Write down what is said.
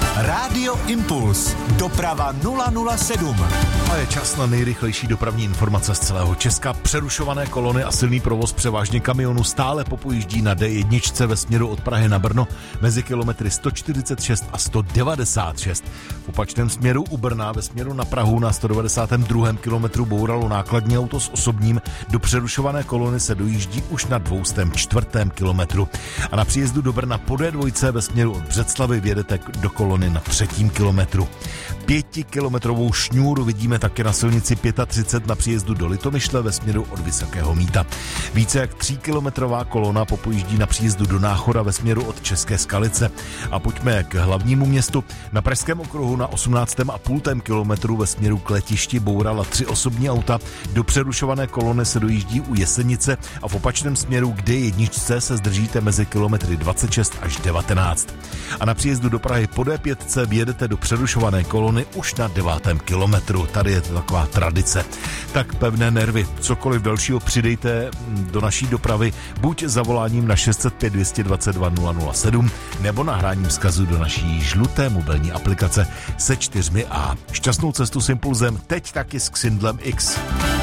Rádio Impuls. Doprava 007. A je čas na nejrychlejší dopravní informace z celého Česka. Přerušované kolony a silný provoz převážně kamionů stále popojíždí na D1 ve směru od Prahy na Brno mezi kilometry 146 a 196. V opačném směru u Brna ve směru na Prahu na 192. kilometru bouralo nákladní auto s osobním. Do přerušované kolony se dojíždí už na 204. kilometru. A na příjezdu do Brna po D2 ve směru od Břeclavi vjedete do kolony na 3. kilometru. 5kilometrovou šňůru vidíme také na silnici 35 na příjezdu do Litomyšle ve směru od Vysokého Mýta. Více jak 3kilometrová kolona popojíždí na příjezdu do Náchoda ve směru od České Skalice. A pojďme k hlavnímu městu. Na Pražském okruhu na 18,5 kilometru ve směru k letišti bourala 3 osobní auta. Do přerušované kolony se dojíždí u Jesenice a v opačném směru k D1 se zdržíte mezi kilometry 26 až 19. A na příjezdu do Prahy po D5 vjedete do přerušované kolony už na 9. kilometru. Tady je to taková tradice. Tak pevné nervy. Cokoliv dalšího přidejte do naší dopravy buď zavoláním na 605 222 007 nebo nahráním vzkazu do naší žluté mobilní aplikace se 4A. Šťastnou cestu s Impulzem teď taky s Xindlem X.